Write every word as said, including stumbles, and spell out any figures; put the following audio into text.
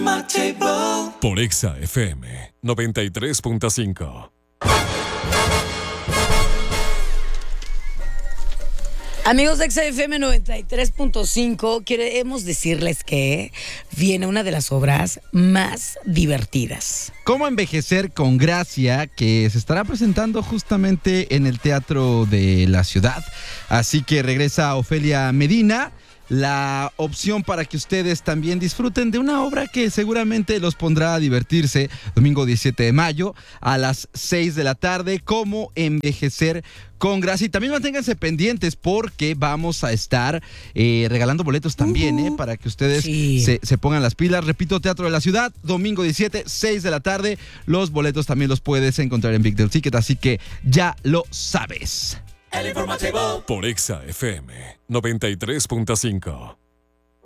Por Exa F M noventa y tres punto cinco. Amigos de Exa F M noventa y tres punto cinco, queremos decirles que viene una de las obras más divertidas. ¿Cómo envejecer con gracia?, que se estará presentando justamente en el Teatro de la Ciudad. Así que regresa Ofelia Medina, la opción para que ustedes también disfruten de una obra que seguramente los pondrá a divertirse. Domingo diecisiete de mayo a las seis de la tarde, Cómo envejecer con gracia. Y también manténganse pendientes porque vamos a estar eh, regalando boletos también, uh-huh. eh, para que ustedes sí. se, se pongan las pilas. Repito, Teatro de la Ciudad, domingo diecisiete, seis de la tarde. Los boletos también los puedes encontrar en Big Deal Ticket, así que ya lo sabes. El informativo por Exa F M noventa y tres punto cinco.